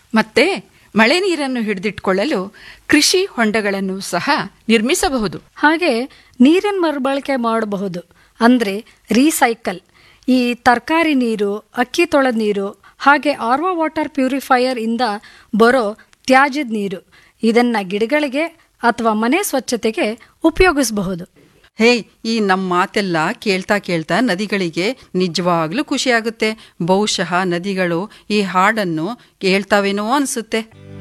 ಮತ್ತೆ ಮಳೆ ನೀರನ್ನು ಹಿಡಿದಿಟ್ಕೊಳ್ಳಲು ಕೃಷಿ ಹೊಂಡಗಳನ್ನು ಸಹ ನಿರ್ಮಿಸಬಹುದು. ಹಾಗೆ ನೀರಿನ ಮರುಬಳಕೆ ಮಾಡಬಹುದು, ಅಂದರೆ ರೀಸೈಕಲ್. ಈ ತರಕಾರಿ ನೀರು, ಅಕ್ಕಿ ತೊಳೆದ ನೀರು, ಹಾಗೆ ಆರ್ವಾ ವಾಟರ್ ಪ್ಯೂರಿಫೈಯರ್ ಇಂದ ಬರೋ ತ್ಯಾಜ್ಯದ ನೀರು, ಇದನ್ನ ಗಿಡಗಳಿಗೆ ಅಥವಾ ಮನೆ ಸ್ವಚ್ಛತೆಗೆ ಉಪಯೋಗಿಸಬಹುದು. ಹೇ, ಈ ನಮ್ಮ ಮಾತೆಲ್ಲ ಕೇಳ್ತಾ ಕೇಳ್ತಾ ನದಿಗಳಿಗೆ ನಿಜವಾಗ್ಲೂ ಖುಷಿಯಾಗುತ್ತೆ. ಬಹುಶಃ ನದಿಗಳು ಈ ಹಾಡನ್ನು ಕೇಳ್ತಾವೇನೋ ಅನಿಸುತ್ತೆ.